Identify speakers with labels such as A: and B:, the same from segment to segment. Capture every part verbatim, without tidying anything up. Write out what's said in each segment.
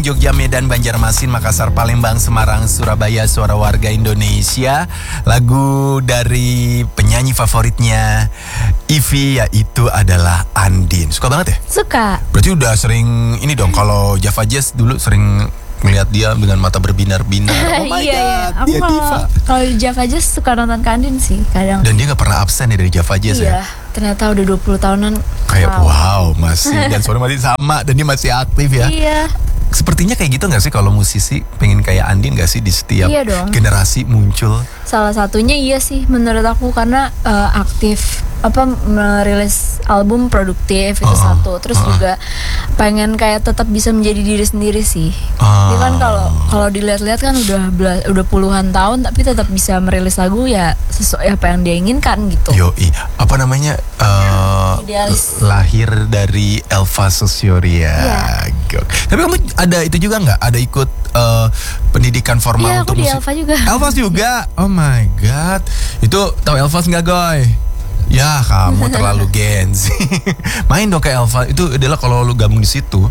A: Bandung, Jogja, Medan, Banjarmasin, Makassar, Palembang, Semarang, Surabaya, suara warga Indonesia. Lagu dari penyanyi favoritnya Ivy, yaitu adalah Andin. Suka banget ya?
B: Suka.
A: Berarti udah sering ini dong, kalau Java Jazz dulu sering melihat dia dengan mata berbinar-binar. Oh my
B: iya,
A: god,
B: iya.
A: dia
B: Aku
A: diva.
B: kalau di Java Jazz suka nonton Kandin sih kadang.
A: Dan dia gak pernah absen ya dari Java Jazz ya?
B: Iya, ternyata udah dua puluh tahunan.
A: Kayak wow, masih, dan suara masih sama, dan dia masih aktif ya.
B: Iya.
A: Sepertinya kayak gitu gak sih kalau musisi pengen kayak Andin gak sih di setiap
B: Iya dong.
A: generasi muncul?
B: Salah satunya iya sih menurut aku karena uh, aktif apa merilis album produktif itu
A: Uh-uh.
B: satu. Terus
A: Uh-uh.
B: juga pengen kayak tetap bisa menjadi diri sendiri sih.
A: Uh.
B: Dia kan kalau kalau dilihat-lihat kan udah bela- udah puluhan tahun tapi tetap bisa merilis lagu ya sesuai apa yang dia inginkan gitu.
A: Yoi, apa namanya? Uh,
B: Idealis.
A: lahir dari Elva Susioria.
B: Iya.
A: Gok. Tapi kamu ada itu juga nggak? Ada ikut uh, pendidikan formal
B: Iya,
A: untuk
B: aku di
A: musik?
B: Elva juga.
A: Elvas juga. Oh my god. Itu tahu Elvas nggak, Goy? Ya, kamu terlalu Gen Z. Main dong ke Elva. Itu adalah kalau lu gabung di situ.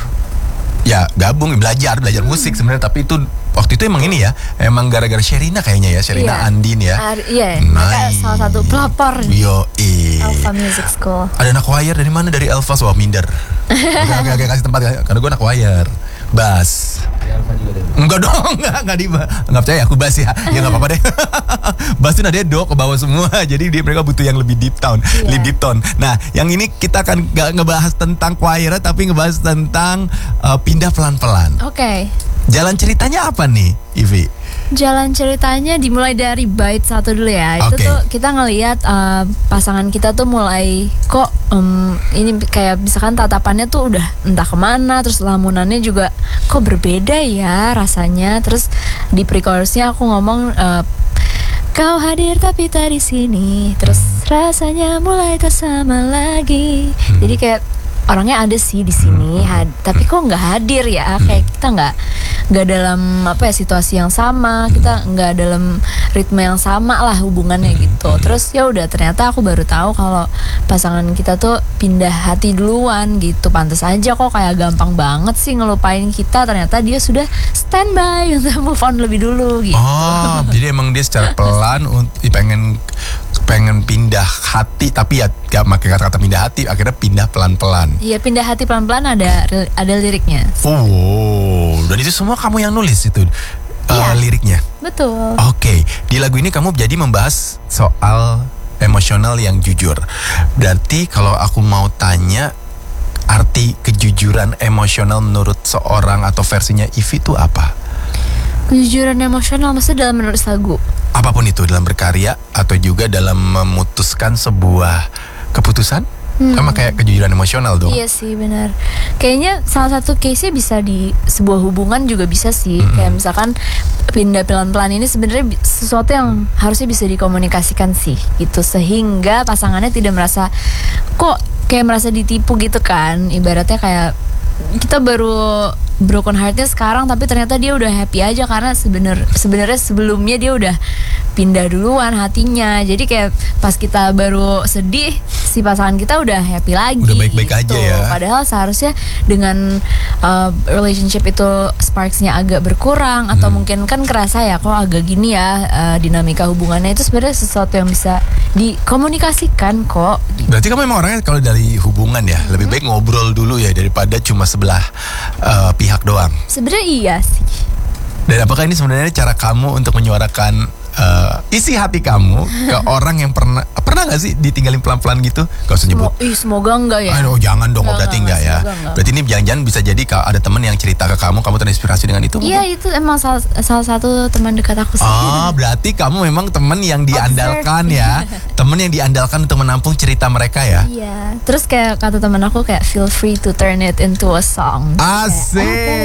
A: Ya, gabung belajar, belajar musik sebenarnya, tapi itu waktu itu emang ini ya, emang gara-gara Sherina kayaknya ya, Sherina
B: Iya.
A: Andin ya.
B: Ar- iya, mereka
A: Nice.
B: salah satu pelopor
A: Yo,
B: Alpha Music School.
A: ada anak choir dari mana? Dari Elvas. Wah, minder. Oke, oke, oke, kasih tempat ya. Karena gue anak choir. Bass. Enggak dong, enggak, enggak di enggak percaya aku bass ya. Ya enggak apa-apa deh. Bass itu nadanya do ke bawah semua. Jadi dia mereka butuh yang lebih deep tone,
B: Iya.
A: lebih deep tone. Nah, yang ini kita akan enggak ngebahas tentang choir tapi ngebahas tentang uh, pindah pelan-pelan.
B: Oke.
A: Jalan ceritanya apa nih, Ivy?
B: Jalan ceritanya dimulai dari bait satu dulu ya. Itu
A: Oke.
B: tuh kita ngelihat uh, pasangan kita tuh mulai kok um, ini kayak misalkan tatapannya tuh udah entah kemana, terus lamunannya juga kok berbeda ya rasanya. Terus di pre-chorusnya aku ngomong uh, kau hadir tapi tak di sini, terus rasanya mulai tak sama lagi. Jadi kayak orangnya ada sih di sini, had- tapi kok nggak hadir ya? Kayak kita nggak nggak dalam apa ya situasi yang sama, kita nggak dalam ritme yang sama lah hubungannya gitu. Terus ya udah ternyata aku baru tahu kalau pasangan kita tuh pindah hati duluan gitu. Pantes aja kok kayak gampang banget sih ngelupain kita. Ternyata dia sudah standby untuk move on lebih dulu gitu.
A: Oh, jadi emang dia secara pelan untuk pengen pengen pindah hati, tapi ya gak pakai kata-kata pindah hati, akhirnya pindah pelan-pelan.
B: Iya, pindah hati pelan-pelan ada ada liriknya.
A: Oh, dan itu semua kamu yang nulis itu uh,
B: Iya.
A: liriknya.
B: Betul.
A: Oke, di lagu ini kamu jadi membahas soal emosional yang jujur. Berarti kalau aku mau tanya, arti kejujuran emosional menurut seorang atau versinya Ivy itu apa?
B: Kejujuran emosional maksudnya dalam menulis lagu.
A: Apapun itu, dalam berkarya atau juga dalam memutuskan sebuah keputusan,
B: Hmm.
A: sama kayak kejujuran emosional dong.
B: Iya sih benar. Kayaknya salah satu case-nya bisa di sebuah hubungan juga bisa sih.
A: Mm-mm.
B: Kayak misalkan pindah pelan-pelan ini sebenarnya bi- sesuatu yang harusnya bisa dikomunikasikan sih. Gitu sehingga pasangannya tidak merasa kok kayak merasa ditipu gitu kan. Ibaratnya kayak kita baru broken heartnya sekarang tapi ternyata dia udah happy aja karena sebenar sebenarnya sebelumnya dia udah pindah duluan hatinya. Jadi kayak pas kita baru sedih si pasangan kita udah happy lagi.
A: Udah baik-baik aja ya.
B: Padahal seharusnya dengan uh, relationship itu sparksnya agak berkurang atau
A: Hmm.
B: mungkin kan kerasa ya kok agak gini ya uh, dinamika hubungannya itu sebenarnya sesuatu yang bisa dikomunikasikan kok.
A: Berarti kamu memang orangnya kalau dari hubungan ya, lebih baik ngobrol dulu ya daripada cuma sebelah uh, pihak doang.
B: Sebenarnya iya sih.
A: Dan apakah ini sebenarnya cara kamu untuk menyuarakan uh, isi hati kamu ke orang yang pernah pernah nggak sih ditinggalin pelan-pelan gitu? Gak usah nyebut.
B: Ih, semoga enggak ya.
A: Aduh, jangan dong, oh,
B: Enggak,
A: berarti
B: enggak,
A: enggak ya.
B: semoga enggak.
A: Berarti ini jangan-jangan bisa jadi kalau ada teman yang cerita ke kamu, kamu terinspirasi dengan itu.
B: Iya, itu emang salah, salah satu teman dekat aku sih.
A: Oh, berarti kamu memang teman yang diandalkan ya. Teman yang diandalkan untuk menampung cerita mereka ya.
B: Iya. Terus kayak kata teman aku kayak feel free to turn it into a song.
A: Asik.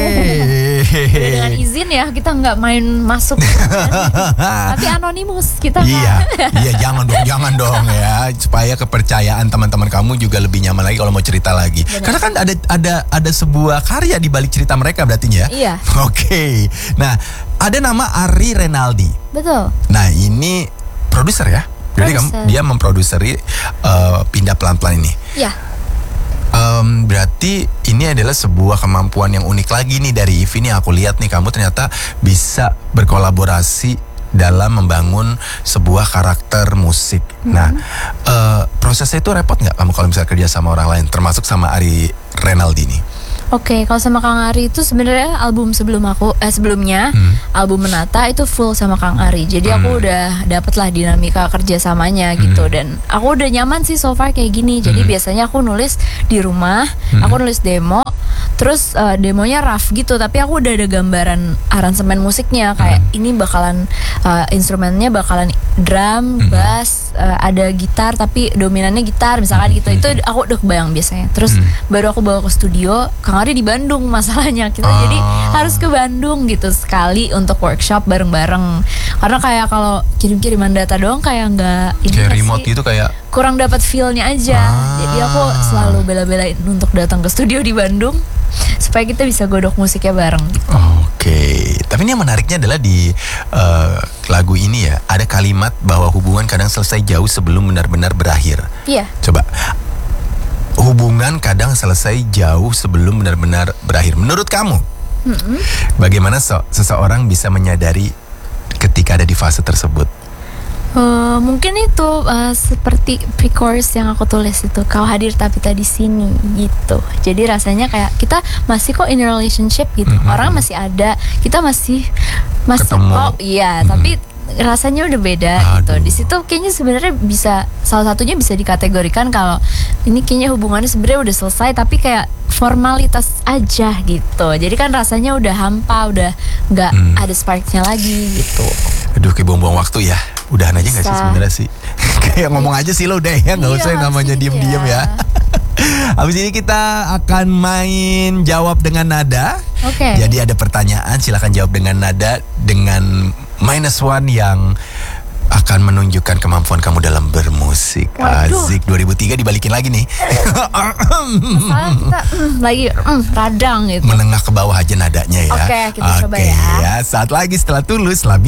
B: Kayak, dengan izin ya, kita nggak main masuk. Tapi anonimus kita nggak.
A: Iya, iya jangan dong, jangan dong ya, supaya kepercayaan teman-teman kamu juga lebih nyaman lagi kalau mau cerita lagi.
B: Benar.
A: Karena kan ada ada ada sebuah karya di balik cerita mereka berarti ya.
B: Iya.
A: Oke. Nah, ada nama Ari Renaldi.
B: Betul.
A: Nah, ini produser ya. Jadi kamu
B: Produser.
A: dia memproduseri uh, pindah pelan-pelan ini.
B: Iya.
A: Em, berarti ini adalah sebuah kemampuan yang unik lagi nih dari Ivy nih. Aku lihat nih kamu ternyata bisa berkolaborasi dalam membangun sebuah karakter musik. Hmm. Nah, uh, prosesnya itu repot nggak kamu kalau misalnya kerja sama orang lain, termasuk sama Ari Renaldi nih?
B: Oke, okay, kalau sama Kang Ari itu sebenarnya album sebelum aku eh sebelumnya hmm. album Menata itu full sama Kang Ari. Jadi hmm. aku udah dapet lah dinamika kerjasamanya hmm. gitu, dan aku udah nyaman sih so far kayak gini. Jadi hmm. biasanya aku nulis di rumah, hmm. aku nulis demo, terus uh, demonya rough gitu, tapi aku udah ada gambaran aransemen musiknya kayak hmm. ini bakalan uh, instrumennya bakalan drum, hmm. bass, uh, ada gitar tapi dominannya gitar misalkan gitu. Itu aku udah kebayang biasanya. Terus hmm. baru aku bawa ke studio. Kang Ari di Bandung masalahnya kita oh. jadi harus ke Bandung gitu sekali untuk workshop bareng-bareng, karena kayak kalau kirim-kiriman data doang kayak nggak ini
A: kayak remote gitu, kayak
B: kurang dapat feel-nya aja. ah. Jadi aku selalu bela-belain untuk datang ke studio di Bandung supaya kita bisa godok musiknya bareng gitu.
A: Oke, okay. Tapi ini yang menariknya adalah di uh, lagu ini ya ada kalimat bahwa hubungan kadang selesai jauh sebelum benar-benar berakhir.
B: Iya.
A: Coba, hubungan kadang selesai jauh sebelum benar-benar berakhir. Menurut kamu, mm-hmm. bagaimana so- seseorang bisa menyadari ketika ada di fase tersebut?
B: Uh, mungkin itu uh, seperti pre-chorus yang aku tulis itu, kau hadir tapi tak di sini gitu. Jadi rasanya kayak kita masih kok in a relationship gitu. Mm-hmm. Orang masih ada, kita masih masih
A: ketemu.
B: Oh iya, mm-hmm. tapi rasanya udah beda. Aduh. Gitu. Di situ kayaknya sebenarnya bisa salah satunya bisa dikategorikan kalau ini kayaknya hubungannya sebenarnya udah selesai tapi kayak formalitas aja gitu. Jadi kan rasanya udah hampa, udah nggak hmm. ada sparknya lagi gitu.
A: Aduh, kayak buang-buang waktu ya. Udahan aja nggak sih sebenarnya sih? Kayak ngomong aja sih lo udah ya, nggak usah yang namanya diem-diem ya. Habis ini kita akan main jawab dengan nada.
B: Oke. Okay.
A: Jadi ada pertanyaan, silakan jawab dengan nada dengan minus one yang akan menunjukkan kemampuan kamu dalam bermusik.
B: Waduh.
A: Azik dua ribu tiga dibalikin lagi nih.
B: Masalah kita mm, lagi mm, radang gitu.
A: Menengah ke bawah aja nadanya ya.
B: Oke, okay, kita
A: okay,
B: coba ya.
A: ya. Saat lagi setelah Tulus, Labi